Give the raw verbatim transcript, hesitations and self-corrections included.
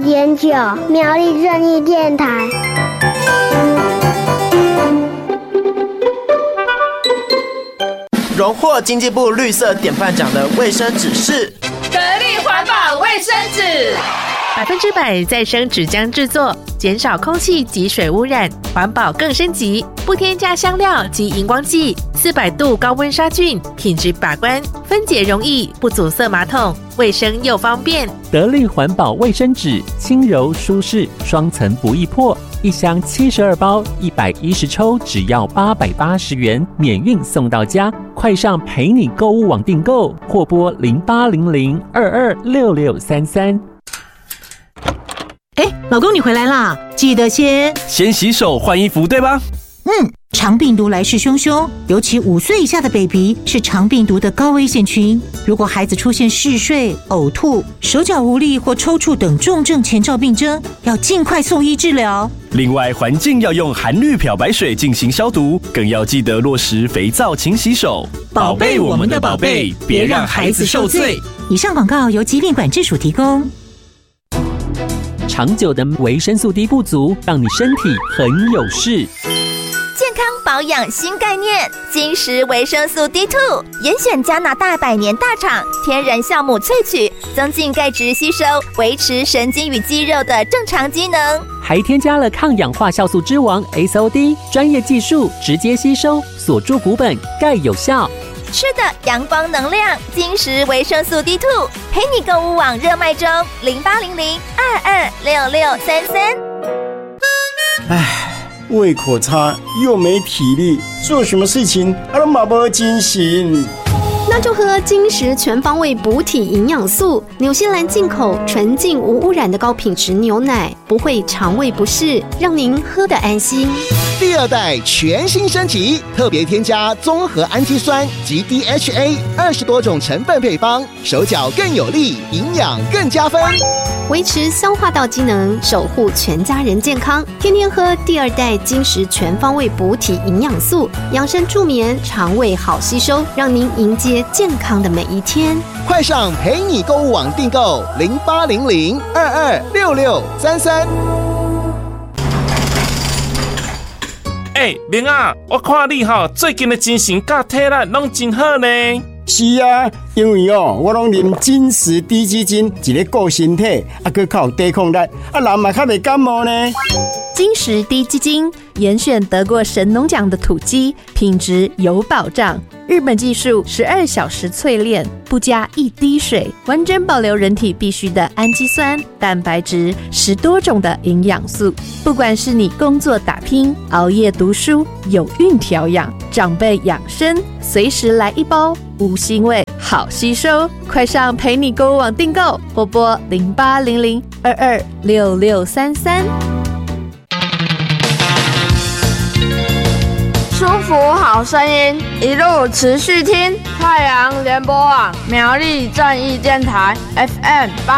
点九苗栗正义电台。 荣获经济部绿色典范奖的卫生纸是得力环保卫生纸， 百分之百再生纸浆制作，减少空气及水污染，环保更升级，不添加香料及荧光剂，四百度高温杀菌，品质把关，分解容易，不阻塞马桶，卫生又方便。 得力环保卫生纸，轻柔舒适，双层不易破。一箱七十二包，一百一十抽，只要八百八十元，免运送到家。快上陪你购物网订购，或拨零八零零二二六六三三。 哎，老公你回来啦，记得先先洗手换衣服，对吧？ 嗯，肠病毒来势汹汹，尤其五岁以下的 baby 是肠病毒的高危险群。如果孩子出现嗜睡、呕吐、手脚无力或抽搐等重症前兆病征，要尽快送医治疗。 另外，环境要用含氯漂白水进行消毒，更要记得落实肥皂勤洗手，宝贝我们的宝贝，别让孩子受罪。 以上广告由疾病管制署提供。 长久的维生素 D 不足，让你身体很有事。 健康保养新概念，金石维生素 D 二 严选加拿大百年大厂天然酵母萃取，增进钙质吸收，维持神经与肌肉的正常机能， 还添加了抗氧化酵素之王 S O D， 专业技术直接吸收，锁住骨本，钙有效。 吃的阳光能量，金石维生素 D 二 陪你购物网热卖中，零八零零二二六六三三。 唉，胃口差又没体力，做什么事情啊都马不精神。 那就喝金石全方位补体营养素，纽西兰进口纯净无污染的高品质牛奶，不会肠胃不适，让您喝得安心。 第二代全新升级，特别添加综合氨基酸及 D H A 二十多种成分配方，手脚更有力，营养更加分， 维持消化道机能，守护全家人健康。天天喝第二代金石全方位补体营养素，养生助眠，肠胃好吸收，让您迎接健康的每一天。 快上陪你购物网订购零八零零二二六六三三。 哎，明啊，我看你哈最近的精神甲体力拢真好呢。 是啊，因为哦，我拢啉金石低基金，一个顾身体，啊，佮较有抵抗力，啊，人嘛较袂感冒呢。 金石低基金严选得过神农奖的土鸡，品质有保障。日本技术十二小时淬炼，不加一滴水，完整保留人体必需的氨基酸、蛋白质，十多种的营养素。不管是你工作打拼、熬夜读书、有孕调养、长辈养生，随时来一包，无腥味，好吸收。快上陪你购物网订购，或拨零八零零二二六六三三。 舒服好声音，一路持续听太阳联播网苗栗正义电台 F M 八